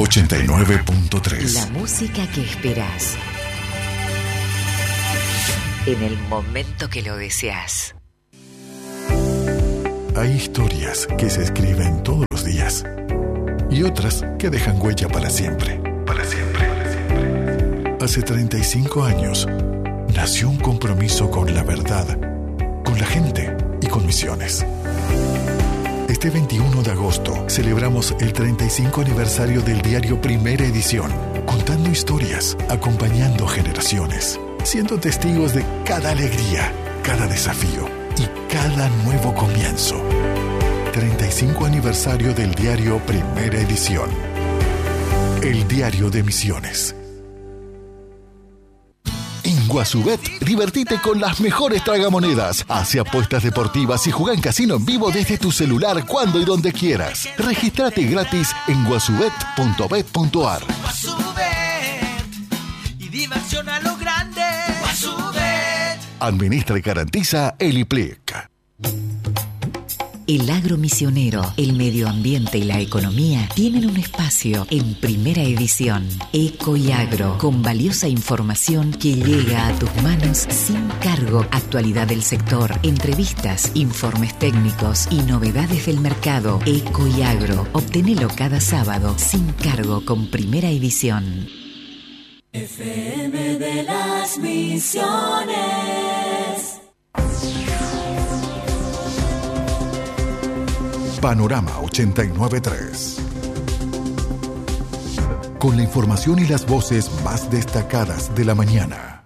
89.3. La música que esperás en el momento que lo deseas. Hay historias que se escriben todos los días y otras que dejan huella para siempre. Para siempre. Hace 35 años nació un compromiso con la verdad, con la gente y con Misiones. Este 21 de agosto celebramos el 35 aniversario del diario Primera Edición, contando historias, acompañando generaciones, siendo testigos de cada alegría, cada desafío y cada nuevo comienzo. 35 aniversario del diario Primera Edición. El diario de Misiones. En Guasubet, divertite con las mejores tragamonedas. Hace apuestas deportivas y juega en casino en vivo desde tu celular cuando y donde quieras. Regístrate gratis en guasubet.bet.ar. Guasubet y diversión a lo grande. Guasubet. Administra y garantiza el IPLIC. El agro misionero, el medio ambiente y la economía tienen un espacio en Primera Edición. Eco y Agro, con valiosa información que llega a tus manos sin cargo. Actualidad del sector, entrevistas, informes técnicos y novedades del mercado. Eco y Agro, obtenelo cada sábado sin cargo con Primera Edición. FM de las Misiones. Panorama 89.3. Con la información y las voces más destacadas de la mañana.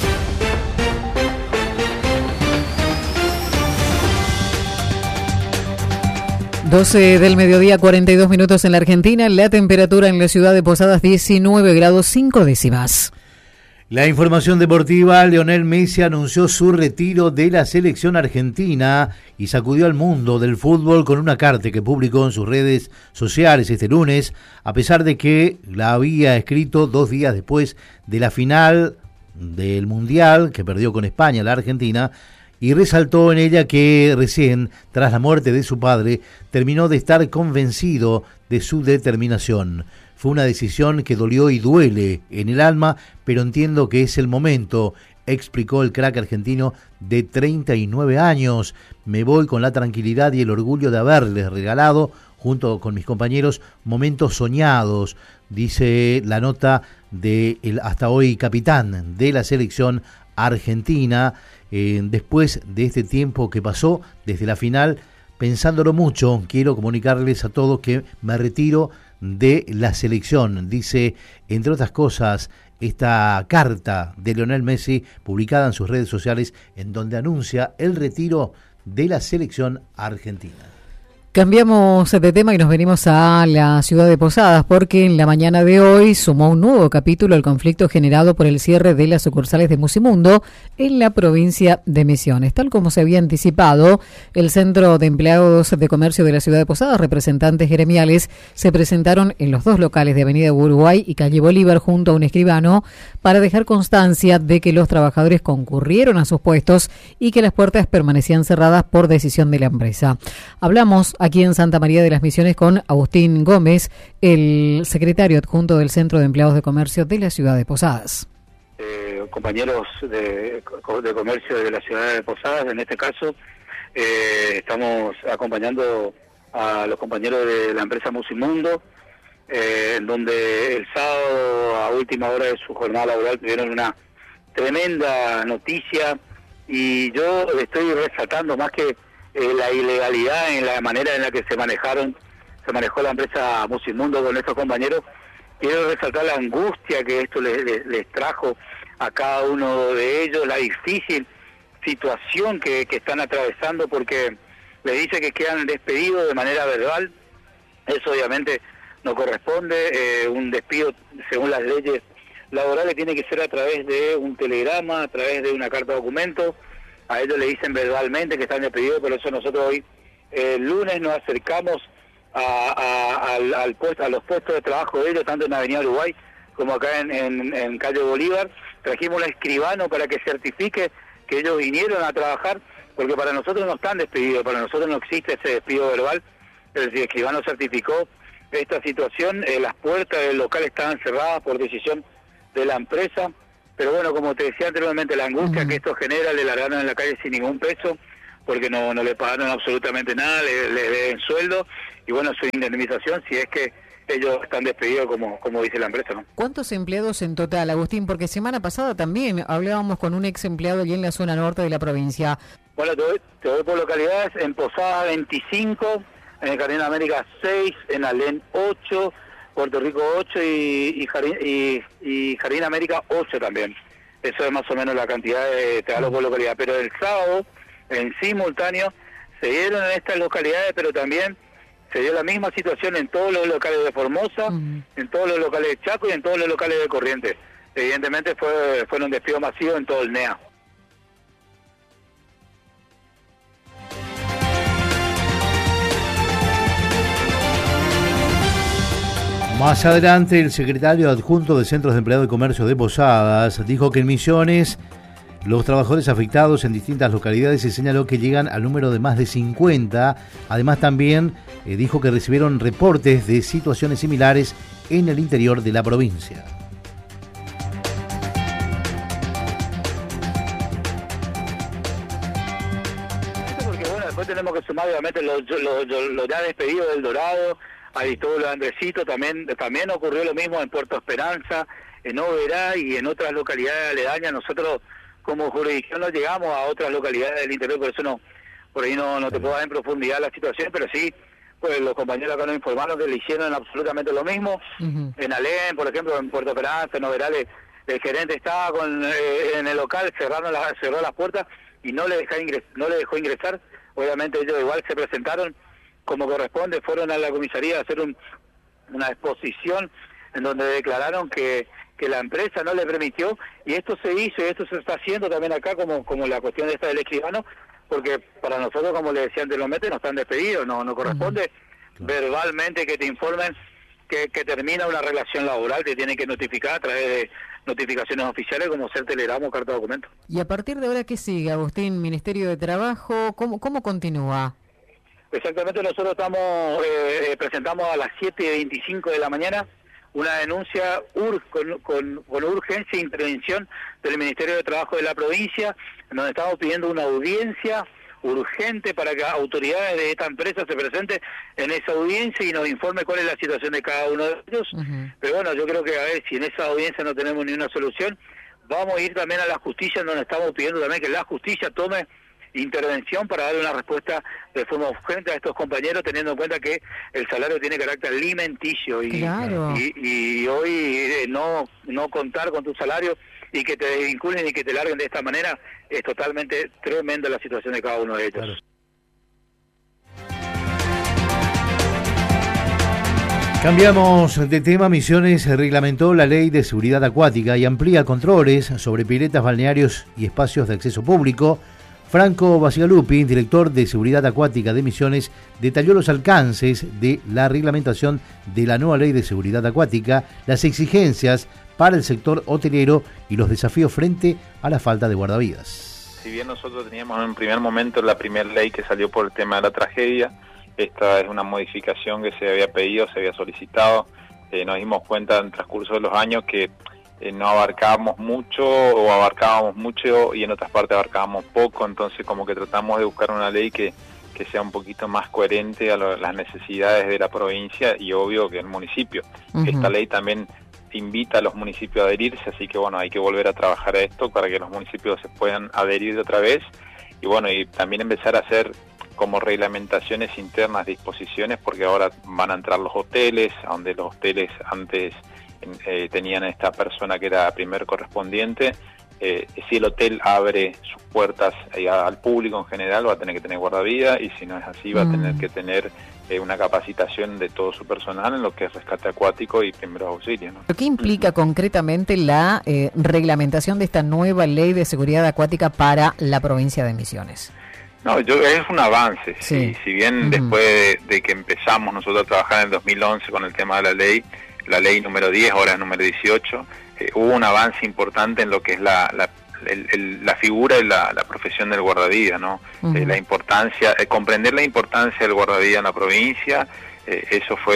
Doce del mediodía, 42 minutos en la Argentina. La temperatura en la ciudad de Posadas, 19 grados 5 décimas. La información deportiva: Lionel Messi anunció su retiro de la selección argentina y sacudió al mundo del fútbol con una carta que publicó en sus redes sociales este lunes, a pesar de que la había escrito 2 días después de la final del Mundial que perdió con España la Argentina, y resaltó en ella que recién, tras la muerte de su padre, terminó de estar convencido de su determinación. Fue una decisión que dolió y duele en el alma, pero entiendo que es el momento, explicó el crack argentino de 39 años. Me voy con la tranquilidad y el orgullo de haberles regalado, junto con mis compañeros, momentos soñados, dice la nota del hasta hoy capitán de la selección argentina. Después de este tiempo que pasó desde la final, pensándolo mucho, quiero comunicarles a todos que me retiro de la selección, dice, entre otras cosas, esta carta de Lionel Messi publicada en sus redes sociales, en donde anuncia el retiro de la selección argentina. Cambiamos de tema y nos venimos a la ciudad de Posadas, porque en la mañana de hoy sumó un nuevo capítulo el conflicto generado por el cierre de las sucursales de Musimundo en la provincia de Misiones. Tal como se había anticipado, el Centro de Empleados de Comercio de la ciudad de Posadas, representantes gremiales, se presentaron en los 2 locales de Avenida Uruguay y Calle Bolívar junto a un escribano para dejar constancia de que los trabajadores concurrieron a sus puestos y que las puertas permanecían cerradas por decisión de la empresa. Hablamos aquí en Santa María de las Misiones con Agustín Gómez, el secretario adjunto del Centro de Empleados de Comercio de la ciudad de Posadas. Compañeros de comercio de la ciudad de Posadas, en este caso, estamos acompañando a los compañeros de la empresa Musimundo, donde el sábado, a última hora de su jornada laboral, tuvieron una tremenda noticia, y yo estoy resaltando más que la ilegalidad en la manera en la que se manejó la empresa Musimundo con estos compañeros. Quiero resaltar la angustia que esto les trajo a cada uno de ellos, la difícil situación que están atravesando, porque les dice que quedan despedidos de manera verbal. Eso obviamente no corresponde. Un despido, según las leyes laborales, tiene que ser a través de un telegrama, a través de una carta de documento. A ellos le dicen verbalmente que están despedidos, pero eso nosotros hoy, el lunes, nos acercamos a los puestos de trabajo de ellos, tanto en Avenida Uruguay como acá en Calle Bolívar. Trajimos un escribano para que certifique que ellos vinieron a trabajar, porque para nosotros no están despedidos, para nosotros no existe ese despido verbal. El escribano certificó esta situación. Las puertas del local estaban cerradas por decisión de la empresa, pero bueno, como te decía anteriormente, la angustia que esto genera, le largaron en la calle sin ningún peso, porque no le pagaron absolutamente nada, le deben sueldo, y bueno, su indemnización si es que ellos están despedidos como dice la empresa, ¿no? ¿Cuántos empleados en total, Agustín? Porque semana pasada también hablábamos con un ex empleado allí en la zona norte de la provincia. Bueno, te doy por localidades: en Posada 25, en el Jardín América 6, en Alén 8, Puerto Rico 8 y Jardín América 8 también. Eso es más o menos la cantidad te hablo por localidad. Pero el sábado, en simultáneo, se dieron en estas localidades, pero también se dio la misma situación en todos los locales de Formosa, en todos los locales de Chaco y en todos los locales de Corrientes. Evidentemente fueron un despido masivo en todo el NEA. Más adelante, el secretario adjunto de Centros de Empleados de Comercio de Posadas dijo que en Misiones los trabajadores afectados en distintas localidades se señaló que llegan al número de más de 50. Además, también dijo que recibieron reportes de situaciones similares en el interior de la provincia. Porque bueno, después tenemos que sumar obviamente los ya despedidos del Dorado, Aristóbulo Andresito, también ocurrió lo mismo en Puerto Esperanza, en Oberá y en otras localidades aledañas. Nosotros como jurisdicción no llegamos a otras localidades del interior, por eso por ahí no te puedo dar en profundidad la situación, pero sí, pues los compañeros acá nos informaron que le hicieron absolutamente lo mismo. En Alén, por ejemplo, en Puerto Esperanza, en Oberá, el gerente estaba en el local, cerró las puertas y no le dejó ingresar. Obviamente ellos igual se presentaron como corresponde, fueron a la comisaría a hacer una exposición en donde declararon que la empresa no le permitió, y esto se hizo y esto se está haciendo también acá como la cuestión esta del escribano, porque para nosotros, como le decía anteriormente, no están despedidos, no corresponde verbalmente que te informen que termina una relación laboral, te tienen que notificar a través de notificaciones oficiales como ser telegrama o carta de documento. ¿Y a partir de ahora qué sigue, Agustín? ¿Ministerio de Trabajo? ¿Cómo continúa? Exactamente, nosotros presentamos a las 7:25 de la mañana una denuncia con urgencia e intervención del Ministerio de Trabajo de la provincia, en donde estamos pidiendo una audiencia urgente para que autoridades de esta empresa se presenten en esa audiencia y nos informe cuál es la situación de cada uno de ellos. Pero bueno, yo creo que a ver, si en esa audiencia no tenemos ni una solución, vamos a ir también a la justicia, en donde estamos pidiendo también que la justicia tome intervención para dar una respuesta de forma urgente a estos compañeros, teniendo en cuenta que el salario tiene carácter alimenticio y hoy no contar con tu salario y que te desvinculen y que te larguen de esta manera es totalmente tremenda la situación de cada uno de ellos. Claro. Cambiamos de tema. Misiones reglamentó la ley de seguridad acuática y amplía controles sobre piletas, balnearios y espacios de acceso público. Franco Basigalupi, director de Seguridad Acuática de Misiones, detalló los alcances de la reglamentación de la nueva ley de seguridad acuática, las exigencias para el sector hotelero y los desafíos frente a la falta de guardavidas. Si bien nosotros teníamos en un primer momento la primera ley que salió por el tema de la tragedia, esta es una modificación que se había pedido, se había solicitado. Nos dimos cuenta en el transcurso de los años que no abarcábamos mucho o abarcábamos mucho y en otras partes abarcábamos poco, entonces como que tratamos de buscar una ley que sea un poquito más coherente a las necesidades de la provincia y obvio que el municipio. Esta ley también invita a los municipios a adherirse, así que bueno, hay que volver a trabajar a esto para que los municipios se puedan adherir de otra vez y bueno, y también empezar a hacer como reglamentaciones internas, disposiciones, porque ahora van a entrar los hoteles, donde los hoteles antes tenían a esta persona que era primer correspondiente. Si el hotel abre sus puertas al público en general, va a tener que tener guardavidas, y si no es así, va a tener que tener una capacitación de todo su personal en lo que es rescate acuático y primeros auxilios, ¿no? ¿Qué implica concretamente la reglamentación de esta nueva ley de seguridad acuática para la provincia de Misiones? No, es un avance. Sí. Si bien después de que empezamos nosotros a trabajar en el 2011 con el tema de la ley número 10, ahora es número 18, hubo un avance importante en lo que es la figura y la profesión del guardavidas, ¿no? La importancia, comprender la importancia del guardavidas en la provincia, eso fue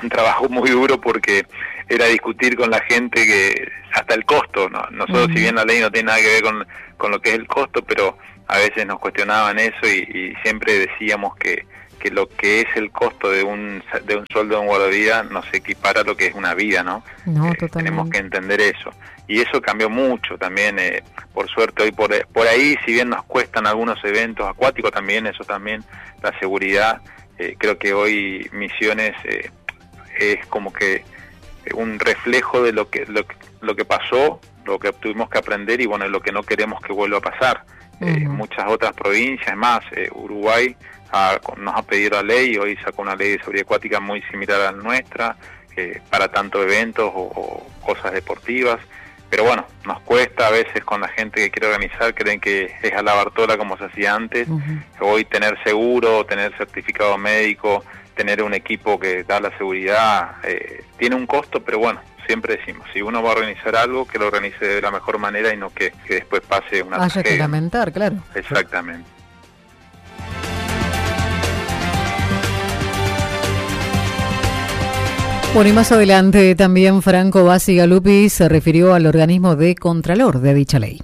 un trabajo muy duro porque era discutir con la gente que hasta el costo, ¿no? Nosotros, si bien la ley no tiene nada que ver con lo que es el costo, pero a veces nos cuestionaban eso y siempre decíamos que lo que es el costo de un sueldo de un guardavidas no se equipara a lo que es una vida, ¿no? Tenemos que entender eso. Y eso cambió mucho también, por suerte hoy por ahí, si bien nos cuestan algunos eventos acuáticos también, eso también, la seguridad, creo que hoy Misiones es como que un reflejo de lo que pasó, lo que tuvimos que aprender y bueno, lo que no queremos que vuelva a pasar. Muchas otras provincias, más Uruguay nos ha pedido la ley, hoy sacó una ley de seguridad acuática muy similar a la nuestra, para tanto eventos o cosas deportivas, pero bueno, nos cuesta a veces con la gente que quiere organizar, creen que es a la Bartola como se hacía antes. Hoy tener seguro, tener certificado médico, tener un equipo que da la seguridad, tiene un costo, pero bueno, siempre decimos, si uno va a organizar algo, que lo organice de la mejor manera y no que después pase una tragedia. Haya que lamentar, claro. Exactamente. Bueno, y más adelante también Franco Basigalupi se refirió al organismo de contralor de dicha ley.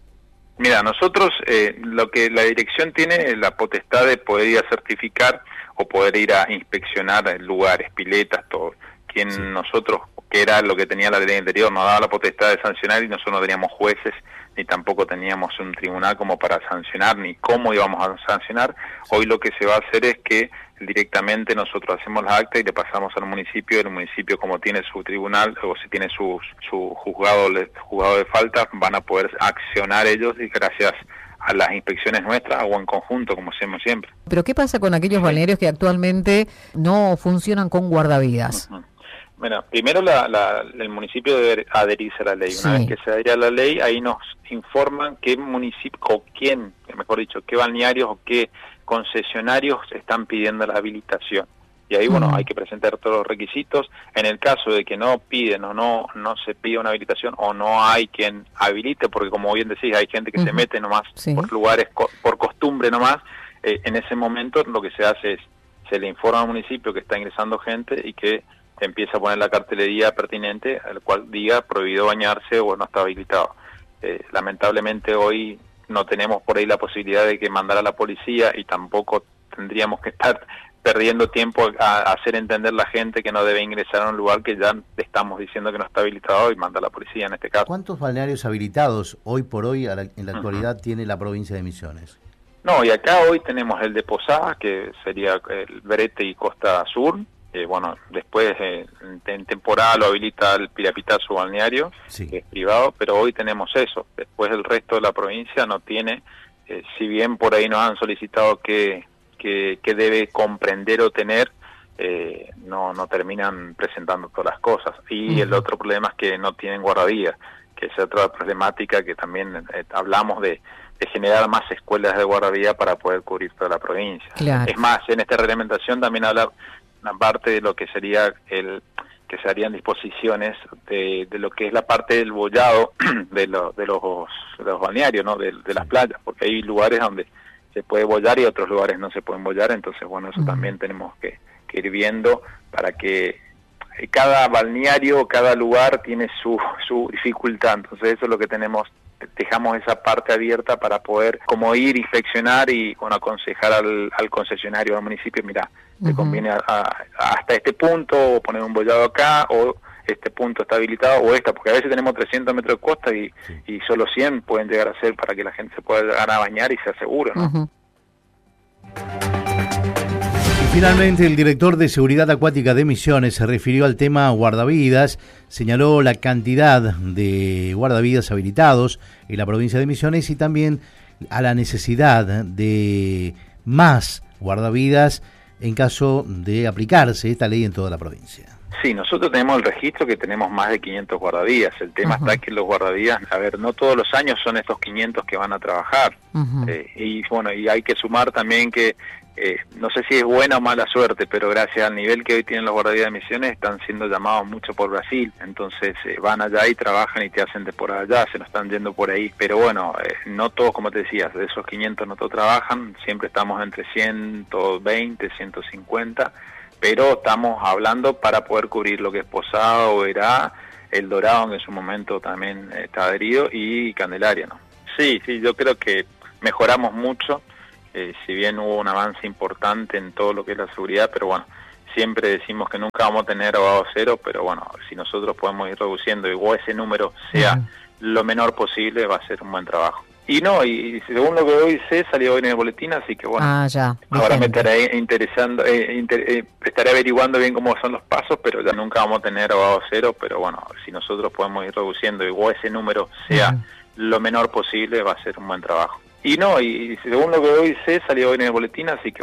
Mira, nosotros lo que la dirección tiene la potestad de poder ir a certificar o poder ir a inspeccionar lugares, piletas, todo. Nosotros, que era lo que tenía la ley anterior, nos daba la potestad de sancionar y nosotros no teníamos jueces ni tampoco teníamos un tribunal como para sancionar, ni cómo íbamos a sancionar. Hoy lo que se va a hacer es que directamente nosotros hacemos las actas y le pasamos al municipio, el municipio como tiene su tribunal o si tiene su juzgado de falta, van a poder accionar ellos y gracias a las inspecciones nuestras o en conjunto como hacemos siempre. Pero ¿qué pasa con aquellos balnearios que actualmente no funcionan con guardavidas? Bueno, primero el municipio debe adherirse a la ley. Una vez que se adhiere a la ley, ahí nos informan qué municipio, o quién, mejor dicho, qué balnearios o qué concesionarios están pidiendo la habilitación. Y ahí, bueno, hay que presentar todos los requisitos. En el caso de que no piden o no se pide una habilitación o no hay quien habilite, porque como bien decís, hay gente que se mete nomás por lugares, por costumbre nomás, en ese momento lo que se hace es, se le informa al municipio que está ingresando gente y que empieza a poner la cartelería pertinente, al cual diga prohibido bañarse o no está habilitado. Lamentablemente hoy no tenemos por ahí la posibilidad de que mandar a la policía y tampoco tendríamos que estar perdiendo tiempo a hacer entender a la gente que no debe ingresar a un lugar que ya le estamos diciendo que no está habilitado y manda a la policía en este caso. ¿Cuántos balnearios habilitados hoy por hoy en la actualidad tiene la provincia de Misiones? No, y acá hoy tenemos el de Posadas, que sería el Brete y Costa Sur. Bueno, después en temporada lo habilita el Pirapitá, su balneario, que es privado, pero hoy tenemos eso. Después el resto de la provincia no tiene, si bien por ahí nos han solicitado que debe comprender o tener, no terminan presentando todas las cosas. Y el otro problema es que no tienen guardavidas, que es otra problemática que también hablamos de generar más escuelas de guardavidas para poder cubrir toda la provincia. Claro. Es más, en esta reglamentación también habla una parte de lo que sería que se harían disposiciones de lo que es la parte del bollado de los balnearios, ¿no? De las playas, porque hay lugares donde se puede bollar y otros lugares no se pueden bollar, entonces bueno, eso también tenemos que ir viendo para que cada balneario, cada lugar tiene su dificultad, entonces eso es lo que dejamos esa parte abierta para poder como ir, inspeccionar y aconsejar al concesionario, al municipio, mira, te conviene hasta este punto, o poner un bollado acá, o este punto está habilitado, o porque a veces tenemos 300 metros de costa y solo 100 pueden llegar a ser para que la gente se pueda llegar a bañar y sea seguro, ¿no? Finalmente, el director de Seguridad Acuática de Misiones se refirió al tema guardavidas, señaló la cantidad de guardavidas habilitados en la provincia de Misiones y también a la necesidad de más guardavidas en caso de aplicarse esta ley en toda la provincia. Sí, nosotros tenemos el registro que tenemos más de 500 guardavidas. El tema está que los guardavidas, no todos los años son estos 500 que van a trabajar. Y bueno, y hay que sumar también que no sé si es buena o mala suerte, pero gracias al nivel que hoy tienen los guardavidas de Misiones están siendo llamados mucho por Brasil, entonces van allá y trabajan y te hacen temporada allá, se nos están yendo por ahí, pero bueno, no todos, como te decías, de esos 500 no todos trabajan, siempre estamos entre 120, 150, pero estamos hablando para poder cubrir lo que es Posada, Oberá, El Dorado, que en su momento también está adherido, y Candelaria, ¿no? Sí, yo creo que mejoramos mucho, si bien hubo un avance importante en todo lo que es la seguridad, pero bueno, siempre decimos que nunca vamos a tener abogado cero, pero bueno, si nosotros podemos ir reduciendo y ese número sea lo menor posible, va a ser un buen trabajo. Y según lo que hoy sé, salió hoy en el boletín, así que bueno, ahora me estaré estaré averiguando bien cómo son los pasos, pero ya nunca vamos a tener abogado cero, pero bueno, si nosotros podemos ir reduciendo y ese número sea lo menor posible, va a ser un buen trabajo. Y según lo que hoy sé, salió hoy en el boletín, así que